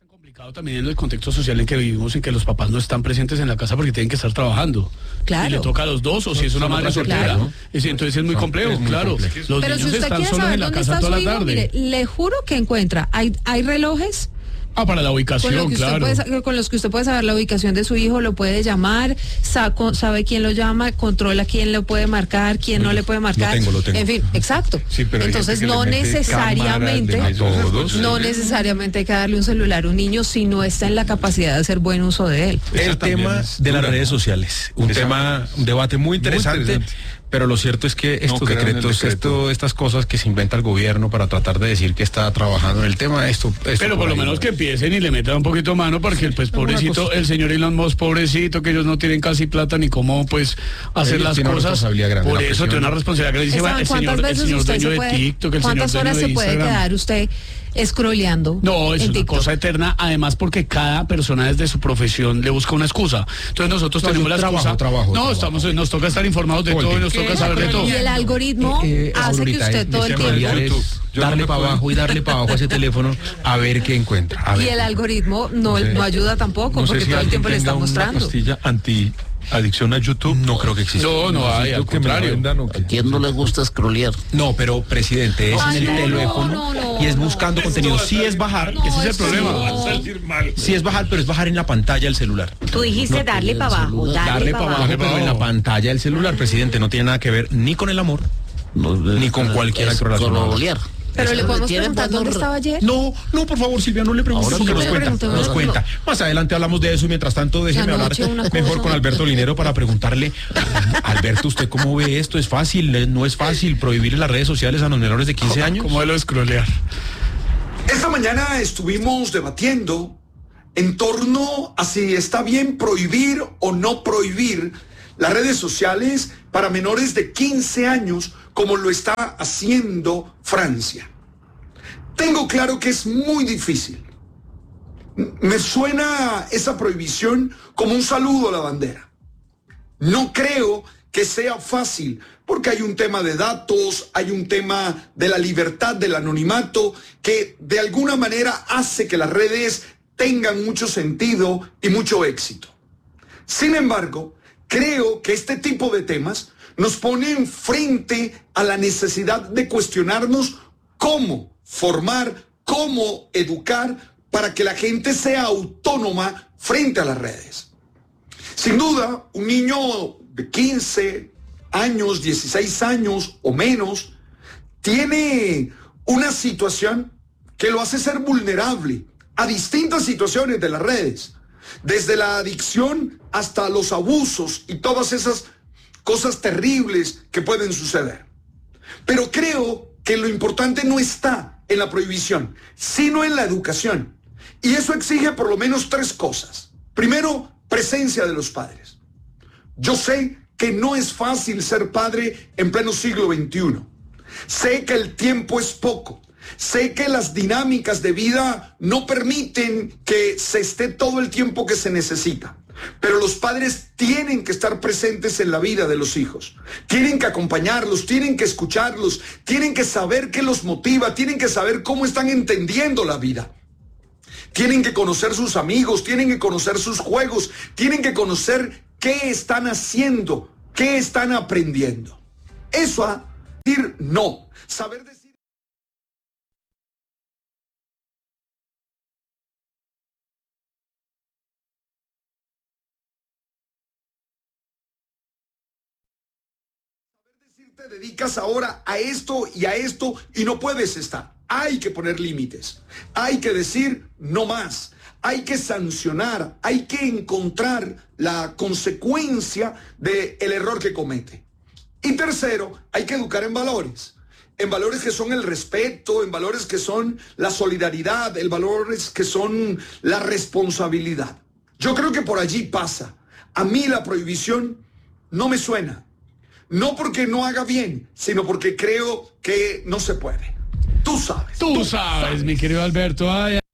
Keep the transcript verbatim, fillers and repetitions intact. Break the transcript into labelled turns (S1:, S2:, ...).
S1: Complicado también en el contexto social en que vivimos, en que los papás no están presentes en la casa porque tienen que estar trabajando.
S2: Claro.
S1: Y le toca a los dos, o si es una madre soltera.
S2: Claro.
S1: Entonces es muy complejo,
S3: es muy
S1: claro.
S3: complejo.
S1: Los
S2: Pero si
S1: niños
S2: usted
S1: están
S2: quiere
S1: solos
S2: saber
S1: en la
S2: dónde
S1: casa
S2: está
S1: toda
S2: su
S1: la
S2: hijo,
S1: tarde.
S2: mire, le juro que encuentra. Hay, hay relojes
S1: Ah, para la
S2: con, lo
S1: ubicación,
S2: que usted
S1: claro.
S2: puede sa- con los que usted puede saber la ubicación de su hijo, lo puede llamar, saco, sabe quién lo llama, controla quién lo puede marcar, quién no le puede marcar.
S3: tengo, lo tengo.
S2: En fin, exacto.
S3: Sí, pero hay
S2: entonces
S3: gente que
S2: no
S3: le mete
S2: necesariamente,
S3: cámaras, le mete todos.
S2: no necesariamente hay que darle un celular a un niño si no está en la capacidad de hacer buen uso de él.
S3: El
S4: Esa
S3: tema
S4: también es
S3: de las
S4: dura.
S3: redes sociales, un
S4: Esa-
S3: tema, un debate muy interesante,
S4: interesante.
S3: pero lo cierto es que estos
S4: creo en el
S3: decretos,
S4: decreto.
S3: esto, estas cosas que se inventa el gobierno para tratar de decir que está trabajando en el tema, esto, esto
S1: Pero por lo
S3: ahí
S1: menos
S3: no
S1: que
S3: es.
S1: empiecen y le metan un poquito mano, porque pues
S3: Alguna
S1: pobrecito,
S3: cosa.
S1: el señor Elon Musk, pobrecito, que ellos no tienen casi plata ni cómo pues hacer
S3: Ellos
S1: las
S3: tienen una
S1: cosas.
S3: responsabilidad grande,
S1: Por
S3: la
S1: eso
S3: presión.
S1: tiene una responsabilidad grandísima
S2: Esteban,
S1: el
S2: ¿cuántas
S1: señor, el
S2: veces
S1: señor
S2: usted
S1: dueño
S2: se
S1: de
S2: puede,
S1: TikTok, el señor
S2: cuántas
S1: dueño
S2: horas
S1: de
S2: se puede
S1: Instagram.
S2: quedar usted scrolleando?
S1: No, es
S2: en
S1: una
S2: TikTok?
S1: cosa eterna, además porque cada persona desde su profesión le busca una excusa. Entonces nosotros
S3: No,
S1: tenemos
S3: yo
S1: la
S3: trabajo,
S1: excusa.
S3: trabajo,
S1: no,
S3: trabajo.
S1: estamos, nos toca estar informados de
S3: Todo el
S1: todo y nos
S3: tiempo.
S1: toca saber de todo.
S2: Y el algoritmo
S3: Eh, eh,
S2: hace que
S3: ahorita
S2: usted
S3: es-
S2: todo el
S3: en
S2: tiempo...
S3: realidad es
S4: YouTube. Yo
S3: darle
S4: no me
S3: para
S4: puedo-
S3: abajo y darle para abajo a ese teléfono a ver qué encuentra. A ver.
S2: Y el algoritmo no,
S4: sé.
S2: no ayuda tampoco,
S4: No sé
S2: porque
S4: si
S2: todo el
S4: alguien
S2: tiempo le está
S4: tenga una
S2: mostrando.
S4: pastilla anti-adicción a YouTube.
S3: No creo que exista.
S1: No, no hay, al
S4: Necesito que me la
S1: contrario.
S4: vendan o qué.
S5: ¿Quién no le gusta scrollear?
S3: No, pero presidente, es
S2: Ay,
S3: en el
S2: no,
S3: teléfono
S2: no, no,
S3: y es
S2: no.
S3: buscando contenido. Sí es bajar,
S2: No,
S1: Ese es el
S2: eso
S1: problema.
S2: no.
S3: sí es bajar, pero es bajar en la pantalla del celular.
S6: Tú dijiste darle para abajo, darle,
S3: Darle
S6: para
S3: para
S6: abajo.
S3: abajo, pero en la pantalla del celular, presidente, no tiene nada que ver ni con el amor.
S5: No,
S3: Ni con cualquier acto relacionado.
S5: scrollear.
S2: Pero le podemos
S5: ¿Tiene
S2: preguntar
S5: valor?
S2: dónde estaba ayer.
S3: No, no, por favor, Silvia, no le pregunte
S5: Ahora
S3: porque
S5: sí
S3: nos
S5: le
S3: cuenta,
S2: preguntemos,
S3: nos
S2: no.
S3: cuenta. Más adelante hablamos de eso y mientras tanto déjeme hablar
S2: Anoche una
S3: mejor
S2: cosa.
S3: con Alberto Linero para preguntarle, Alberto, ¿usted cómo ve esto? ¿Es fácil? ¿No es fácil prohibir en las redes sociales a los menores de quince años?
S1: ¿Cómo lo de scrollear?
S7: Esta mañana estuvimos debatiendo en torno a si está bien prohibir o no prohibir las redes sociales para menores de quince años, como lo está haciendo Francia. Tengo claro que es muy difícil. Me suena esa prohibición como un saludo a la bandera. No creo que sea fácil, porque hay un tema de datos, hay un tema de la libertad, del anonimato, que de alguna manera hace que las redes tengan mucho sentido y mucho éxito. Sin embargo, creo que este tipo de temas nos ponen frente a la necesidad de cuestionarnos cómo formar, cómo educar para que la gente sea autónoma frente a las redes. Sin duda, un niño de quince años, dieciséis años o menos, tiene una situación que lo hace ser vulnerable a distintas situaciones de las redes, desde la adicción hasta los abusos y todas esas cosas terribles que pueden suceder. Pero creo que lo importante no está en la prohibición, sino en la educación. Y eso exige por lo menos tres cosas. Primero, presencia de los padres. Yo sé que no es fácil ser padre en pleno siglo veintiuno. Sé que el tiempo es poco. Sé que las dinámicas de vida no permiten que se esté todo el tiempo que se necesita. Pero los padres tienen que estar presentes en la vida de los hijos. Tienen que acompañarlos, tienen que escucharlos, tienen que saber qué los motiva, tienen que saber cómo están entendiendo la vida. Tienen que conocer sus amigos, tienen que conocer sus juegos, tienen que conocer qué están haciendo, qué están aprendiendo. Eso a decir no, saber decir... Te dedicas ahora a esto y a esto y no puedes estar. Hay que poner límites. Hay que decir no más. Hay que sancionar. Hay que encontrar la consecuencia del error que comete. Y tercero, hay que educar en valores. En valores que son el respeto, en valores que son la solidaridad, en valores que son la responsabilidad. Yo creo que por allí pasa. A mí la prohibición no me suena. No porque no haga bien, sino porque creo que no se puede. Tú sabes.
S1: Tú sabes, mi querido Alberto. Ay,